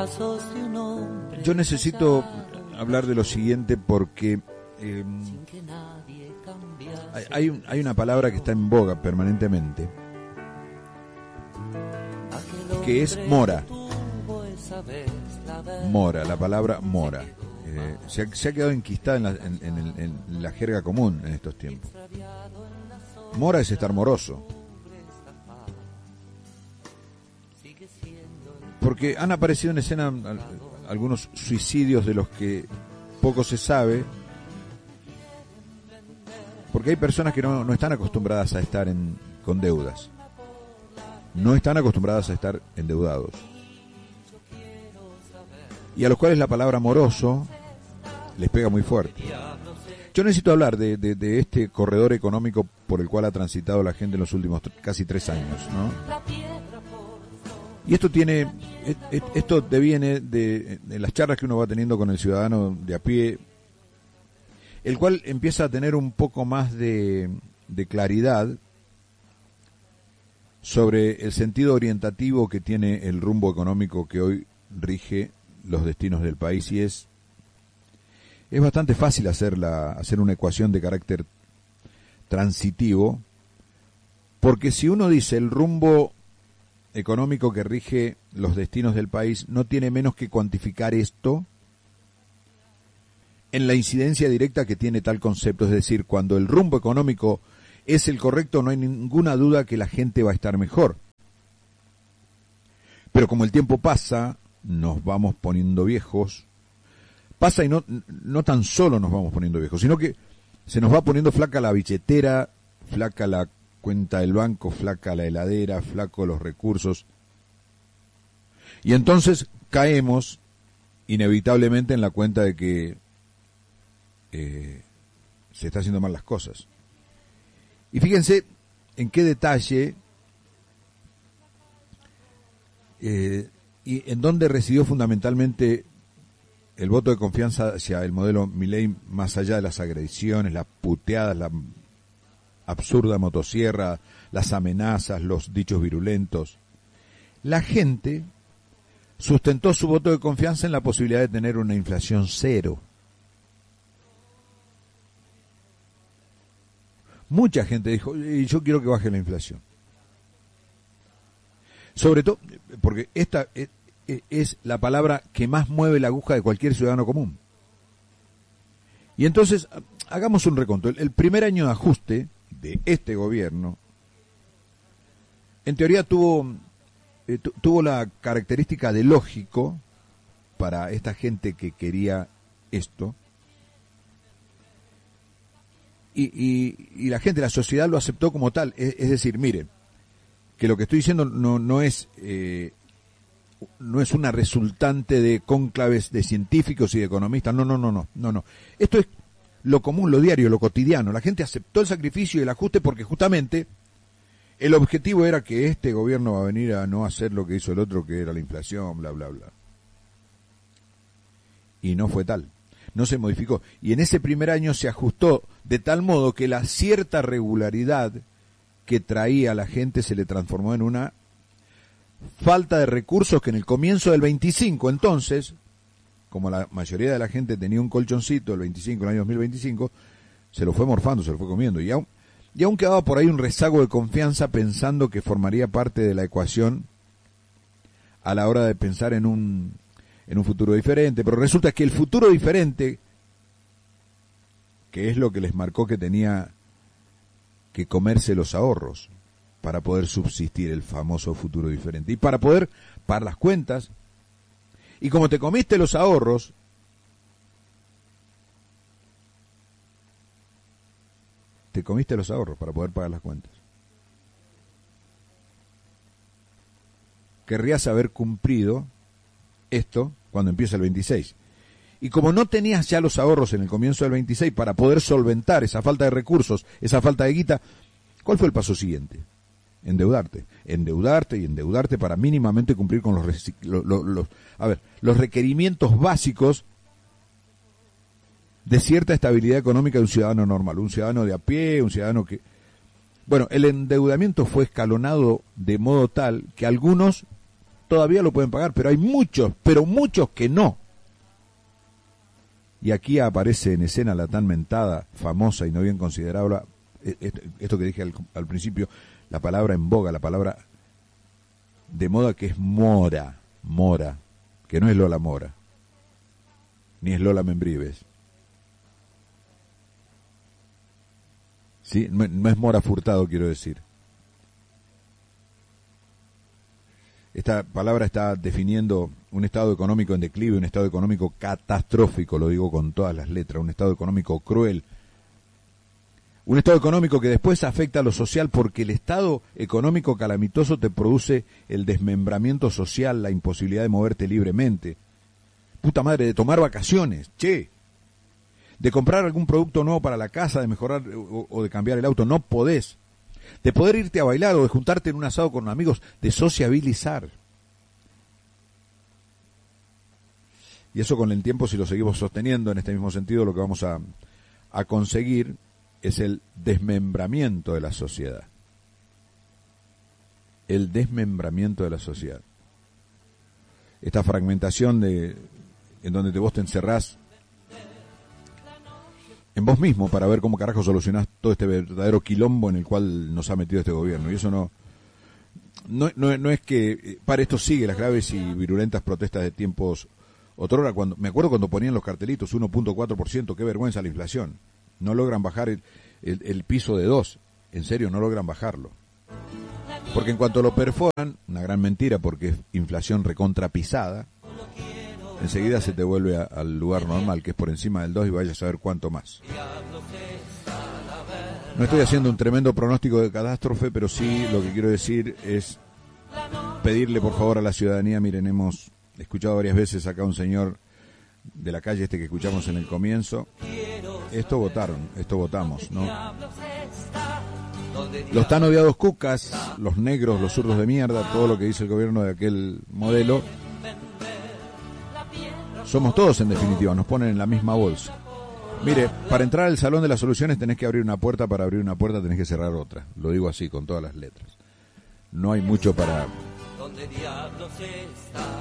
Yo necesito hablar de lo siguiente porque hay una palabra que está en boga permanentemente, que es mora. Mora, la palabra mora. Se ha quedado enquistada en la jerga común en estos tiempos. Mora es estar moroso. Porque han aparecido en escena algunos suicidios de los que poco se sabe, porque hay personas que no están acostumbradas a estar con deudas, no están acostumbradas a estar endeudados, y a los cuales la palabra moroso les pega muy fuerte. Yo necesito hablar de este corredor económico por el cual ha transitado la gente en los últimos casi 3 años, ¿no? Y esto deviene de las charlas que uno va teniendo con el ciudadano de a pie, el cual empieza a tener un poco más de claridad sobre el sentido orientativo que tiene el rumbo económico que hoy rige los destinos del país, y es bastante fácil hacer una ecuación de carácter transitivo, porque si uno dice el rumbo económico que rige los destinos del país, no tiene menos que cuantificar esto en la incidencia directa que tiene tal concepto. Es decir, cuando el rumbo económico es el correcto, no hay ninguna duda que la gente va a estar mejor. Pero como el tiempo pasa, nos vamos poniendo viejos. Pasa y no tan solo nos vamos poniendo viejos, sino que se nos va poniendo flaca la billetera, flaca la cuenta del banco, flaca la heladera, flaco los recursos. Y entonces caemos inevitablemente en la cuenta de que se está haciendo mal las cosas. Y fíjense en qué detalle y en dónde residió fundamentalmente el voto de confianza hacia el modelo Milei, más allá de las agresiones, las puteadas, la absurda motosierra, las amenazas, los dichos virulentos. La gente sustentó su voto de confianza en la posibilidad de tener una inflación cero. Mucha gente dijo, yo quiero que baje la inflación. Sobre todo, porque esta es la palabra que más mueve la aguja de cualquier ciudadano común. Y entonces, hagamos un reconto. El primer año de ajuste de este gobierno, en teoría tuvo la característica de lógico para esta gente que quería esto, y la gente, la sociedad lo aceptó como tal. Es decir, mire, que lo que estoy diciendo no es una resultante de cónclaves de científicos y de economistas, no. Esto es lo común, lo diario, lo cotidiano. La gente aceptó el sacrificio y el ajuste porque justamente el objetivo era que este gobierno va a venir a no hacer lo que hizo el otro, que era la inflación, bla, bla, bla. Y no fue tal. No se modificó. Y en ese primer año se ajustó de tal modo que la cierta regularidad que traía la gente se le transformó en una falta de recursos que en el comienzo del 25, entonces, como la mayoría de la gente tenía un colchoncito el 25, el año 2025, se lo fue morfando, se lo fue comiendo. Y aún quedaba por ahí un rezago de confianza pensando que formaría parte de la ecuación a la hora de pensar en un futuro diferente. Pero resulta que el futuro diferente, que es lo que les marcó que tenía que comerse los ahorros para poder subsistir, el famoso futuro diferente, y para poder pagar las cuentas, y como te comiste los ahorros, para poder pagar las cuentas. Querrías haber cumplido esto cuando empieza el 26. Y como no tenías ya los ahorros en el comienzo del 26 para poder solventar esa falta de recursos, esa falta de guita, ¿cuál fue el paso siguiente? Endeudarte para mínimamente cumplir con los requerimientos básicos de cierta estabilidad económica de un ciudadano normal, un ciudadano de a pie, un ciudadano que... Bueno, el endeudamiento fue escalonado de modo tal que algunos todavía lo pueden pagar, pero hay muchos, pero muchos que no. Y aquí aparece en escena la tan mentada, famosa y no bien considerable, esto que dije al principio, la palabra en boga, la palabra de moda, que es Mora, que no es Lola Mora, ni es Lola Membrives. ¿Sí? No es Mora Furtado, quiero decir. Esta palabra está definiendo un estado económico en declive, un estado económico catastrófico, lo digo con todas las letras, un estado económico cruel, un estado económico que después afecta a lo social, porque el estado económico calamitoso te produce el desmembramiento social, la imposibilidad de moverte libremente. Puta madre, de tomar vacaciones, de comprar algún producto nuevo para la casa, de mejorar o de cambiar el auto, no podés. De poder irte a bailar o de juntarte en un asado con amigos, de sociabilizar. Y eso con el tiempo, si lo seguimos sosteniendo en este mismo sentido, lo que vamos a conseguir es el desmembramiento de la sociedad. El desmembramiento de la sociedad. Esta fragmentación en donde vos te encerrás en vos mismo para ver cómo carajo solucionás todo este verdadero quilombo en el cual nos ha metido este gobierno. Y eso no es que para esto sigue las graves y virulentas protestas de tiempos otrora. Me acuerdo cuando ponían los cartelitos 1.4%, qué vergüenza la inflación. No logran bajar el piso de 2, en serio, no logran bajarlo. Porque en cuanto lo perforan, una gran mentira porque es inflación recontrapisada, enseguida se te vuelve al lugar normal, que es por encima del 2 y vaya a saber cuánto más. No estoy haciendo un tremendo pronóstico de catástrofe, pero sí lo que quiero decir es pedirle por favor a la ciudadanía. Miren, hemos escuchado varias veces acá un señor de la calle que escuchamos en el comienzo. Esto votamos, ¿no? Los tan odiados cucas, los negros, los zurdos de mierda, todo lo que dice el gobierno de aquel modelo, somos todos en definitiva, nos ponen en la misma bolsa. Mire, para entrar al Salón de las Soluciones tenés que abrir una puerta, para abrir una puerta tenés que cerrar otra. Lo digo así, con todas las letras. No hay mucho para